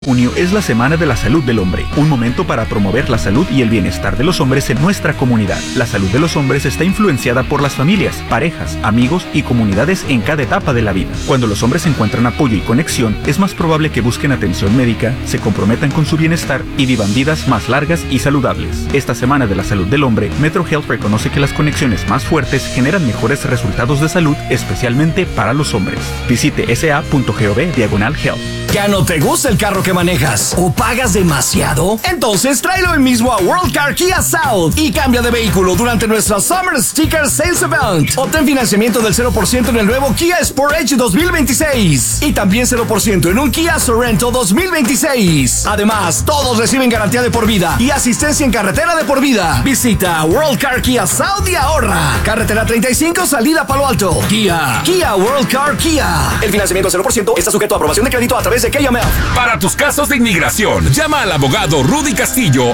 Junio es la Semana de la Salud del Hombre, un momento para promover la salud y el bienestar de los hombres en nuestra comunidad. La salud de los hombres está influenciada por las familias, parejas, amigos y comunidades en cada etapa de la vida. Cuando los hombres encuentran apoyo y conexión, es más probable que busquen atención médica, se comprometan con su bienestar y vivan vidas más largas y saludables. Esta Semana de la Salud del Hombre, Metro Health reconoce que las conexiones más fuertes generan mejores resultados de salud, especialmente para los hombres. Visite sa.gov/health. ¿Ya no te gusta el carro que manejas o pagas demasiado? Entonces tráelo hoy mismo a World Car Kia South y cambia de vehículo durante nuestra Summer Sticker Sales Event. Obtén financiamiento del 0% en el nuevo Kia Sportage 2026 y también 0% en un Kia Sorento 2026. Además, todos reciben garantía de por vida y asistencia en carretera de por vida. Visita World Car Kia South y ahorra. Carretera 35, salida Palo Alto. Kia World Car Kia. El financiamiento 0% está sujeto a aprobación de crédito a través de KML. Para tus casos de inmigración, llama al abogado Rudy Castillo